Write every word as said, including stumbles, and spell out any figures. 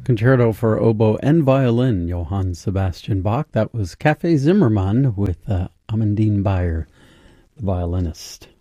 Concerto for Oboe and Violin, Johann Sebastian Bach. That was Café Zimmermann with uh, Amandine Bayer, the violinist.